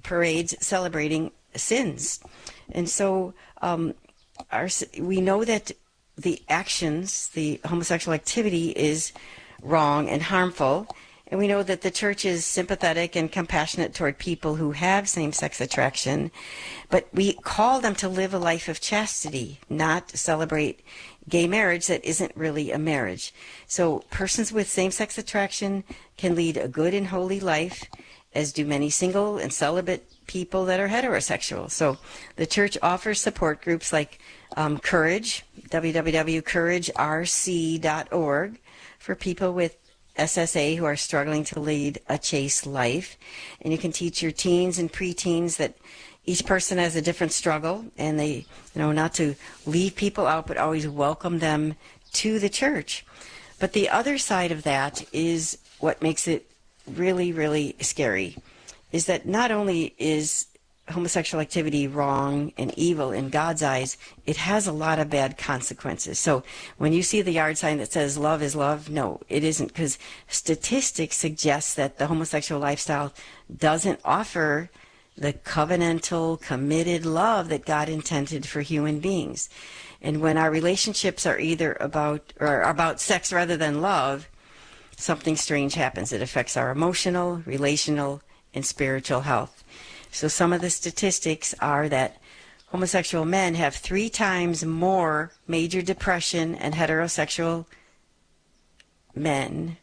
parades celebrating sins. And so we know that the actions, the homosexual activity is wrong and harmful. And we know that the church is sympathetic and compassionate toward people who have same-sex attraction. But we call them to live a life of chastity, not celebrate gay marriage that isn't really a marriage. So persons with same-sex attraction can lead a good and holy life, as do many single and celibate people that are heterosexual. So the church offers support groups like Courage, www.couragerc.org, for people with SSA who are struggling to lead a chaste life. And you can teach your teens and preteens that each person has a different struggle, and they, not to leave people out, but always welcome them to the church. But the other side of that is what makes it really, really scary, is that not only is homosexual activity wrong and evil in God's eyes, it has a lot of bad consequences. So when you see the yard sign that says love is love, no, it isn't, because statistics suggest that the homosexual lifestyle doesn't offer the covenantal, committed love that God intended for human beings. And when our relationships are either about sex rather than love, something strange happens. It affects our emotional, relational, and spiritual health. So some of the statistics are that homosexual men have 3 times more major depression and heterosexual men,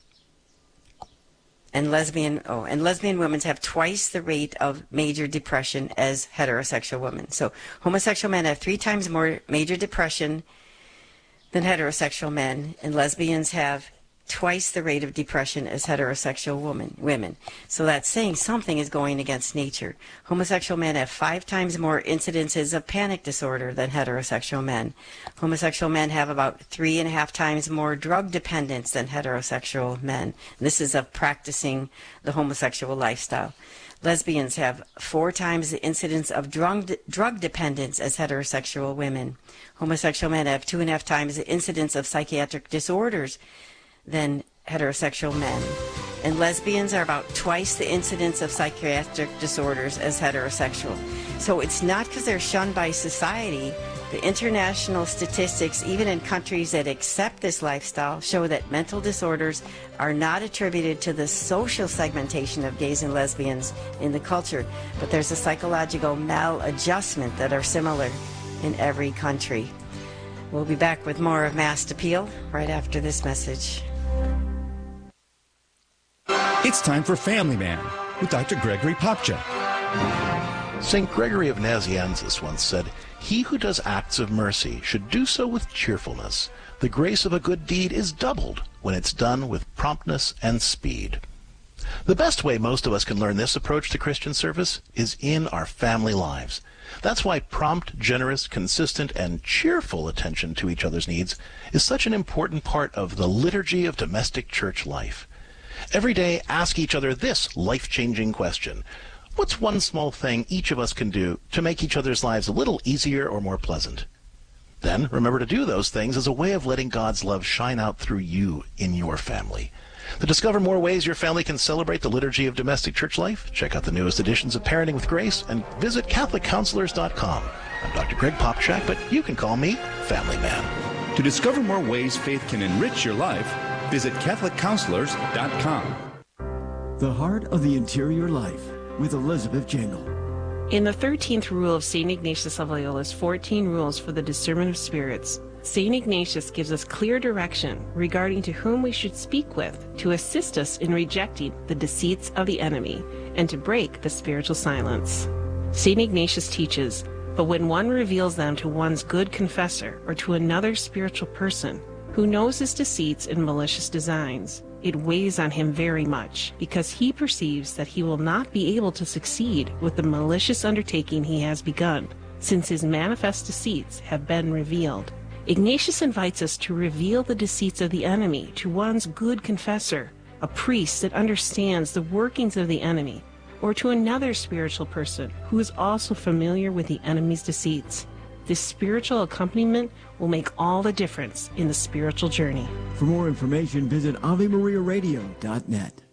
and lesbian women have twice the rate of major depression as heterosexual women. So homosexual men have 3 times more major depression than heterosexual men, and lesbians have twice the rate of depression as heterosexual women. So that's saying something is going against nature. Homosexual men have 5 times more incidences of panic disorder than heterosexual men. Homosexual men have about 3.5 times more drug dependence than heterosexual men. This is of practicing the homosexual lifestyle. Lesbians have 4 times the incidence of drug dependence as heterosexual women. Homosexual men have 2.5 times the incidence of psychiatric disorders than heterosexual men. And lesbians are about twice the incidence of psychiatric disorders as heterosexual. So it's not because they're shunned by society. The international statistics, even in countries that accept this lifestyle, show that mental disorders are not attributed to the social segmentation of gays and lesbians in the culture, but there's a psychological maladjustment that are similar in every country. We'll be back with more of Mass Appeal right after this message. It's time for Family Man with Dr. Gregory Popcak. St. Gregory of Nazianzus once said, "He who does acts of mercy should do so with cheerfulness. The grace of a good deed is doubled when it's done with promptness and speed." The best way most of us can learn this approach to Christian service is in our family lives. That's why prompt, generous, consistent, and cheerful attention to each other's needs is such an important part of the liturgy of domestic church life. Every day, ask each other this life-changing question: what's one small thing each of us can do to make each other's lives a little easier or more pleasant? Then remember to do those things as a way of letting God's love shine out through you in your family. To discover more ways your family can celebrate the liturgy of domestic church life, check out the newest editions of Parenting with Grace and visit CatholicCounselors.com. I'm Dr. Greg Popcak, but you can call me Family Man. To discover more ways faith can enrich your life, visit CatholicCounselors.com. The Heart of the Interior Life with Elizabeth Jingle. In the 13th rule of St. Ignatius of Loyola's 14 Rules for the Discernment of Spirits, St. Ignatius gives us clear direction regarding to whom we should speak with to assist us in rejecting the deceits of the enemy and to break the spiritual silence. St. Ignatius teaches, but when one reveals them to one's good confessor or to another spiritual person who knows his deceits and malicious designs, it weighs on him very much, because he perceives that he will not be able to succeed with the malicious undertaking he has begun, since his manifest deceits have been revealed. Ignatius invites us to reveal the deceits of the enemy to one's good confessor, a priest that understands the workings of the enemy, or to another spiritual person who is also familiar with the enemy's deceits. This spiritual accompaniment will make all the difference in the spiritual journey. For more information, visit AveMariaRadio.net.